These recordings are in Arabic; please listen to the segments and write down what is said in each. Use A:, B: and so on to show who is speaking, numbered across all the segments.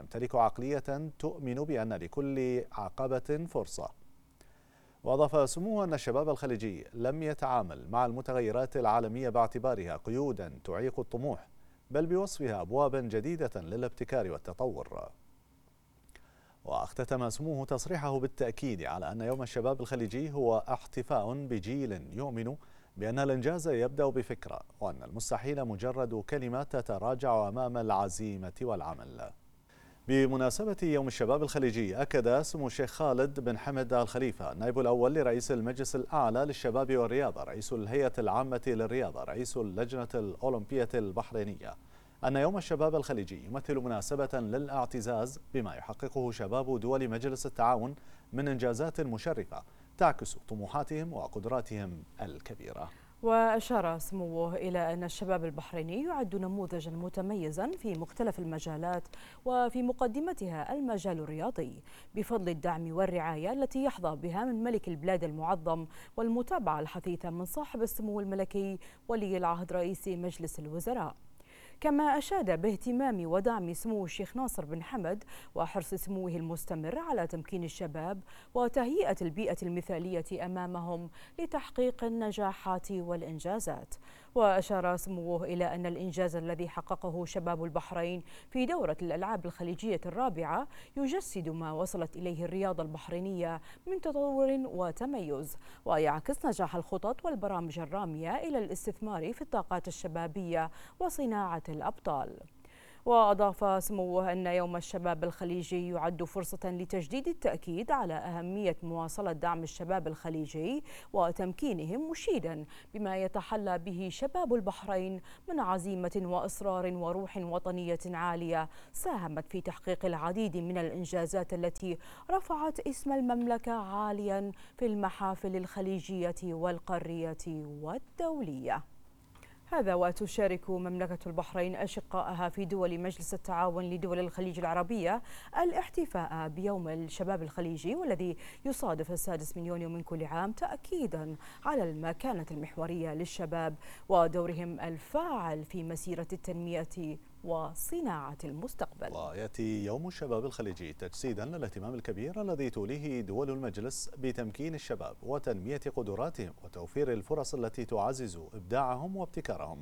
A: ويمتلك عقلية تؤمن بأن لكل عقبة فرصة. وأضاف سموه أن الشباب الخليجي لم يتعامل مع المتغيرات العالمية باعتبارها قيودا تعيق الطموح، بل بوصفها أبوابا جديدة للابتكار والتطور. واختتم سموه تصريحه بالتأكيد على أن يوم الشباب الخليجي هو احتفاء بجيل يؤمن بأن الإنجاز يبدأ بفكرة، وأن المستحيل مجرد كلمات تتراجع أمام العزيمة والعمل. بمناسبة يوم الشباب الخليجي، أكد سمو الشيخ خالد بن حمد آل خليفة النائب الأول لرئيس المجلس الأعلى للشباب والرياضة، رئيس الهيئة العامة للرياضة، رئيس اللجنة الأولمبية البحرينية، أن يوم الشباب الخليجي يمثل مناسبة للاعتزاز بما يحققه شباب دول مجلس التعاون من إنجازات مشرفة تعكس طموحاتهم وقدراتهم الكبيرة.
B: وأشار سموه إلى أن الشباب البحريني يعد نموذجا متميزا في مختلف المجالات، وفي مقدمتها المجال الرياضي، بفضل الدعم والرعاية التي يحظى بها من ملك البلاد المعظم والمتابعة الحثيثة من صاحب السمو الملكي ولي العهد رئيس مجلس الوزراء. كما أشاد باهتمام ودعم سمو الشيخ ناصر بن حمد وحرص سموه المستمر على تمكين الشباب وتهيئة البيئة المثالية أمامهم لتحقيق النجاحات والإنجازات. وأشار سموه إلى أن الإنجاز الذي حققه شباب البحرين في دورة الألعاب الخليجية الرابعة يجسد ما وصلت إليه الرياضة البحرينية من تطور وتميز، ويعكس نجاح الخطط والبرامج الرامية إلى الاستثمار في الطاقات الشبابية وصناعة الأبطال. وأضاف سموه أن يوم الشباب الخليجي يعد فرصة لتجديد التأكيد على أهمية مواصلة دعم الشباب الخليجي وتمكينهم، مشيدا بما يتحلى به شباب البحرين من عزيمة وإصرار وروح وطنية عالية ساهمت في تحقيق العديد من الإنجازات التي رفعت اسم المملكة عاليا في المحافل الخليجية والقارية والدولية. هذا وتشارك مملكة البحرين أشقائها في دول مجلس التعاون لدول الخليج العربية الاحتفاء بيوم الشباب الخليجي، والذي يصادف 6 من يونيو من كل عام، تأكيدا على المكانة المحورية للشباب ودورهم الفاعل في مسيرة التنمية وصناعة المستقبل.
A: ويأتي يوم الشباب الخليجي تجسيدا للاهتمام الكبير الذي توليه دول المجلس بتمكين الشباب وتنمية قدراتهم وتوفير الفرص التي تعزز إبداعهم وابتكارهم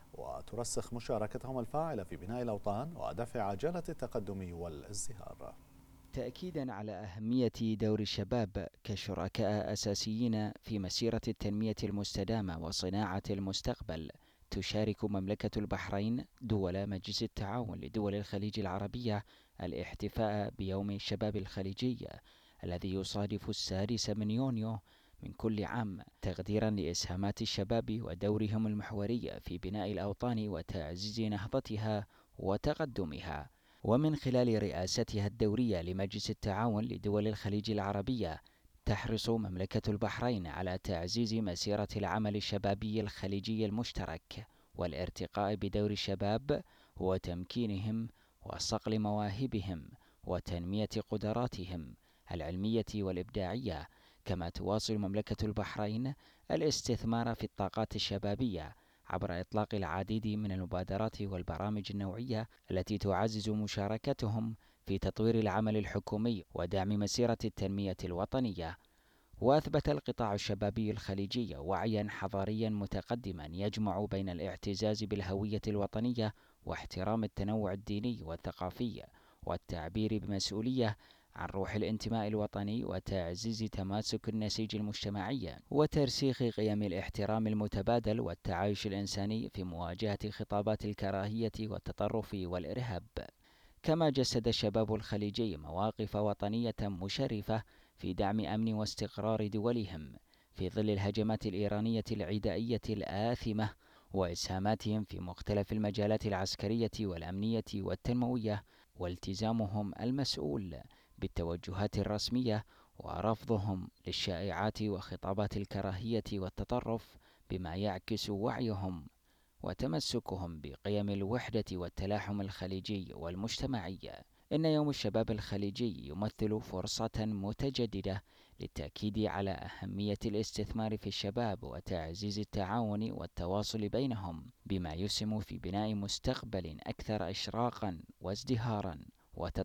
A: وترسخ مشاركتهم الفاعلة في بناء الأوطان ودفع عجلة التقدم والازدهار.
C: تأكيدا على أهمية دور الشباب كشركاء أساسيين في مسيرة التنمية المستدامة وصناعة المستقبل، تشارك مملكة البحرين دول مجلس التعاون لدول الخليج العربية الاحتفاء بيوم الشباب الخليجي الذي يصادف 6 من يونيو من كل عام، تقديرا لإسهامات الشباب ودورهم المحوري في بناء الأوطان وتعزيز نهضتها وتقدمها. ومن خلال رئاستها الدورية لمجلس التعاون لدول الخليج العربية، تحرص مملكة البحرين على تعزيز مسيرة العمل الشبابي الخليجي المشترك والارتقاء بدور الشباب وتمكينهم وصقل مواهبهم وتنمية قدراتهم العلمية والإبداعية. كما تواصل مملكة البحرين الاستثمار في الطاقات الشبابية عبر إطلاق العديد من المبادرات والبرامج النوعية التي تعزز مشاركتهم في تطوير العمل الحكومي ودعم مسيرة التنمية الوطنية. وأثبت القطاع الشبابي الخليجي وعيا حضاريا متقدما يجمع بين الاعتزاز بالهوية الوطنية واحترام التنوع الديني والثقافي والتعبير بمسؤولية عن روح الانتماء الوطني وتعزيز تماسك النسيج المجتمعي وترسيخ قيم الاحترام المتبادل والتعايش الإنساني في مواجهة خطابات الكراهية والتطرف والإرهاب. كما جسد الشباب الخليجي مواقف وطنية مشرفة في دعم أمن واستقرار دولهم في ظل الهجمات الإيرانية العدائية الآثمة، وإسهاماتهم في مختلف المجالات العسكرية والأمنية والتنموية، والتزامهم المسؤول بالتوجهات الرسمية ورفضهم للشائعات وخطابات الكراهية والتطرف، بما يعكس وعيهم وتمسكهم بقيم الوحدة والتلاحم الخليجي والمجتمعي. إن يوم الشباب الخليجي يمثل فرصة متجددة للتأكيد على أهمية الاستثمار في الشباب وتعزيز التعاون والتواصل بينهم، بما يسهم في بناء مستقبل أكثر إشراقا وازدهارا وتطورا